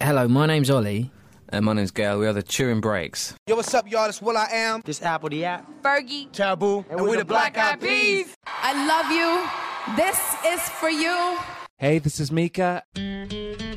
Hello, my name's Ollie. And my name's Gail. We are the Turing Breaks. Yo, what's up, y'all? It's Will I Am. This Apple the App. Fergie. Taboo. And we're the Black Eyed Peas. I love you. This is for you. Hey, this is Mika.